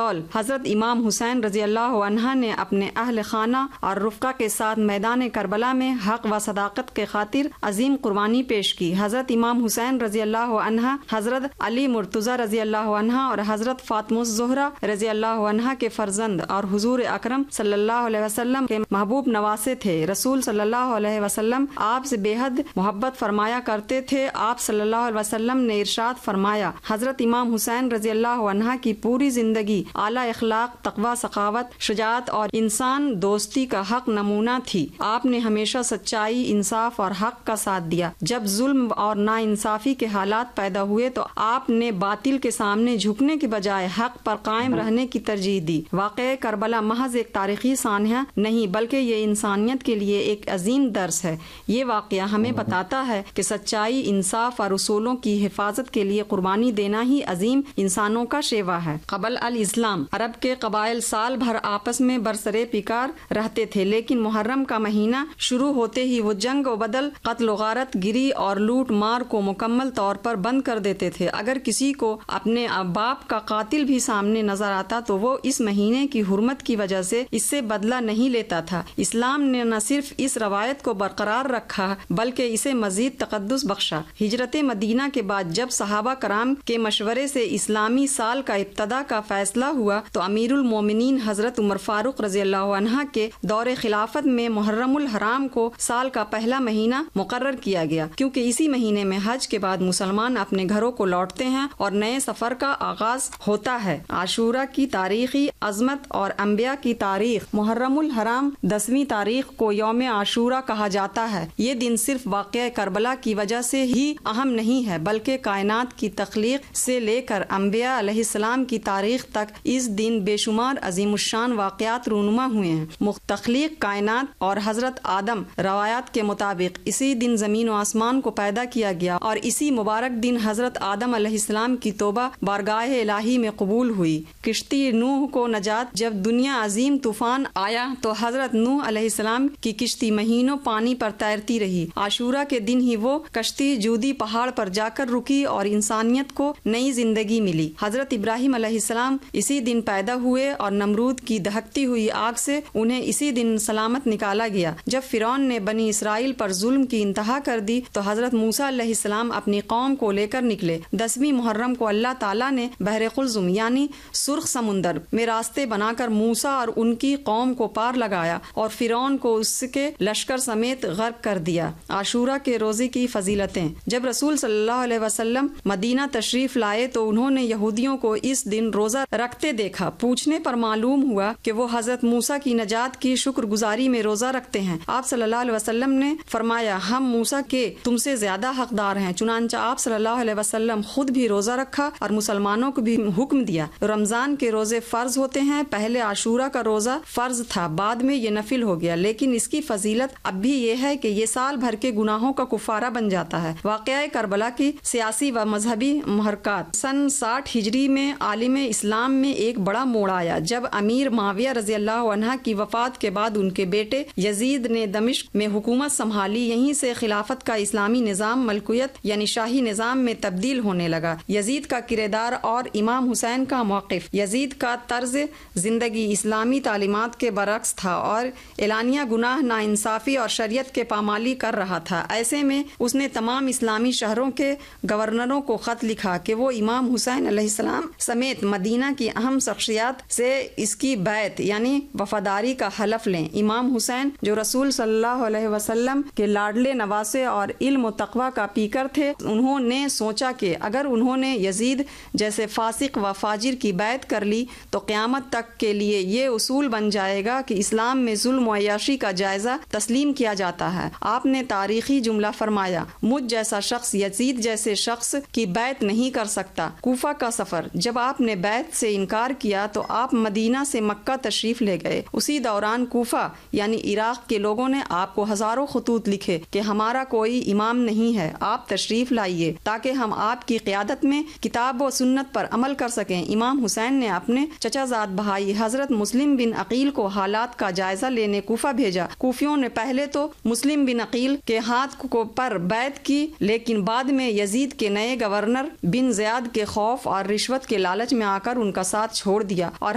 قول حضرت امام حسین رضی اللہ عنہ نے اپنے اہل خانہ اور رفقا کے ساتھ میدان کربلا میں حق و صداقت کے خاطر عظیم قربانی پیش کی۔ حضرت امام حسین رضی اللہ عنہ حضرت علی مرتضی رضی اللہ عنہ اور حضرت فاطمہ الزہرا رضی اللہ عنہ کے فرزند اور حضور اکرم صلی اللہ علیہ وسلم کے محبوب نواسے تھے۔ رسول صلی اللہ علیہ وسلم آپ سے بے حد محبت فرمایا کرتے تھے۔ آپ صلی اللہ علیہ وسلم نے ارشاد فرمایا، حضرت امام حسین رضی اللہ عنہ کی پوری زندگی اعلیٰ اخلاق، تقوی، سخاوت، شجاعت اور انسان دوستی کا حق نمونہ تھی۔ آپ نے ہمیشہ سچائی، انصاف اور حق کا ساتھ دیا۔ جب ظلم اور ناانصافی کے حالات پیدا ہوئے تو آپ نے باطل کے سامنے جھکنے کے بجائے حق پر قائم رہنے کی ترجیح دی۔ واقعہ کربلا محض ایک تاریخی سانحہ نہیں بلکہ یہ انسانیت کے لیے ایک عظیم درس ہے۔ یہ واقعہ ہمیں بتاتا ہے کہ سچائی، انصاف اور اصولوں کی حفاظت کے لیے قربانی دینا ہی عظیم انسانوں کا شیوا ہے۔ قبل الاسلام عرب کے قبائل سال بھر آپس میں برسرے پیکار رہتے تھے، لیکن محرم کا مہینہ شروع ہوتے ہی وہ جنگ و بدل، قتل و غارت گری اور لوٹ مار کو مکمل طور پر بند کر دیتے تھے۔ اگر کسی کو اپنے باپ کا قاتل بھی سامنے نظر آتا تو وہ اس مہینے کی حرمت کی وجہ سے اس سے بدلہ نہیں لیتا تھا۔ اسلام نے نہ صرف اس روایت کو برقرار رکھا بلکہ اسے مزید تقدس بخشا۔ ہجرت مدینہ کے بعد جب صحابہ کرام کے مشورے سے اسلامی سال کا ابتدا کا فیصلہ ہوا تو امیر المومنین حضرت عمر فاروق رضی اللہ عنہ کے دور خلافت میں محرم الحرام کو سال کا پہلا مہینہ مقرر کیا گیا، کیونکہ اسی مہینے میں حج کے بعد مسلمان اپنے گھروں کو لوٹتے ہیں اور نئے سفر کا آغاز ہوتا ہے۔ عاشورہ کی تاریخی عظمت اور انبیاء کی تاریخ۔ محرم الحرام 10ویں تاریخ کو یوم عاشورہ کہا جاتا ہے۔ یہ دن صرف واقعہ کربلا کی وجہ سے ہی اہم نہیں ہے بلکہ کائنات کی تخلیق سے لے کر انبیاء علیہ السلام کی تاریخ تک اس دن بے شمار عظیم الشان واقعات رونما ہوئے ہیں۔ تخلیق کائنات اور حضرت آدم روایات کے مطابق اسی دن زمین و آسمان کو پیدا کیا گیا اور اسی مبارک دن حضرت آدم علیہ السلام کی توبہ بارگاہ الہی میں قبول ہوئی۔ کشتی نوح کو نجات جب دنیا عظیم طوفان آیا تو حضرت نوح علیہ السلام کی کشتی مہینوں پانی پر تیرتی رہی۔ عاشورہ کے دن ہی وہ کشتی جودی پہاڑ پر جا کر رکی اور انسانیت کو نئی زندگی ملی۔ حضرت ابراہیم علیہ السلام اسی دن پیدا ہوئے اور نمرود کی دہکتی ہوئی آگ سے انہیں اسی دن سلامت نکالا گیا۔ جب فرعون نے بنی اسرائیل پر ظلم کی انتہا کر دی تو حضرت موسیٰ علیہ السلام اپنی قوم کو لے کر نکلے۔ 10ویں محرم کو اللہ تعالیٰ نے بحر قلزم یعنی سرخ سمندر میں راستے بنا کر موسیٰ اور ان کی قوم کو پار لگایا اور فرعون کو اس کے لشکر سمیت غرق کر دیا۔ عاشورہ کے روزے کی فضیلتیں۔ جب رسول صلی اللہ علیہ وسلم مدینہ تشریف لائے تو انہوں نے یہودیوں کو اس دن روزہ رکھتے دیکھا۔ پوچھنے پر معلوم ہوا کہ وہ حضرت موسیٰ کی نجات کی شکر گزاری میں روزہ رکھتے ہیں۔ آپ صلی اللہ علیہ وسلم نے فرمایا، ہم موسیٰ کے تم سے زیادہ حقدار ہیں۔ چنانچہ آپ صلی اللہ علیہ وسلم خود بھی روزہ رکھا اور مسلمانوں کو بھی حکم دیا۔ رمضان کے روزے فرض ہوتے ہیں۔ پہلے عاشورہ کا روزہ فرض تھا، بعد میں یہ نفل ہو گیا، لیکن اس کی فضیلت اب بھی یہ ہے کہ یہ سال بھر کے گناہوں کا کفارہ بن جاتا ہے۔ واقعہ کربلا کی سیاسی و مذہبی محرکات۔ سن 60 ہجری میں عالم اسلام میں ایک بڑا موڑ آیا جب امیر معاویہ رضی اللہ عنہ کی وفات کے بعد ان کے بیٹے یزید نے دمشق میں حکومت سنبھالی۔ یہیں سے خلافت کا اسلامی نظام ملکیت یعنی شاہی نظام میں تبدیل ہونے لگا۔ یزید کا کردار اور امام حسین کا موقف۔ یزید کا طرز زندگی اسلامی تعلیمات کے برعکس تھا اور اعلانیہ گناہ، ناانصافی اور شریعت کے پامالی کر رہا تھا۔ ایسے میں اس نے تمام اسلامی شہروں کے گورنروں کو خط لکھا کہ وہ امام حسین علیہ السلام سمیت مدینہ کی اہم شخصیات سے اس کی بیعت یعنی وفاداری کا حلف لیں۔ امام حسین جو رسول صلی اللہ علیہ وسلم کے لاڈلے نواسے اور علم و تقوی کا پیکر تھے، انہوں نے سوچا کہ اگر انہوں نے یزید جیسے فاسق و فاجر کی بیعت کر لی تو قیامت تک کے لیے یہ اصول بن جائے گا کہ اسلام میں ظلم و عیاشی کا جائزہ تسلیم کیا جاتا ہے۔ آپ نے تاریخی جملہ فرمایا، مجھ جیسا شخص یزید جیسے شخص کی بیعت نہیں کر سکتا۔ کوفہ کا سفر۔ جب آپ نے بیعت سے انکار کیا تو آپ مدینہ سے مکہ تشریف لے گئے۔ اسی دوران کوفہ یعنی عراق کے لوگوں نے آپ کو ہزاروں خطوط لکھے کہ ہمارا کوئی امام نہیں ہے، آپ تشریف لائیے تاکہ ہم آپ کی قیادت میں کتاب و سنت پر عمل کر سکیں۔ امام حسین نے اپنے چچا زاد بھائی حضرت مسلم بن عقیل کو حالات کا جائزہ لینے کوفہ بھیجا۔ کوفیوں نے پہلے تو مسلم بن عقیل کے ہاتھ پر بیعت کی، لیکن بعد میں یزید کے نئے گورنر بن زیاد کے خوف اور رشوت کے لالچ میں آ کر ان کا ساتھ چھوڑ دیا اور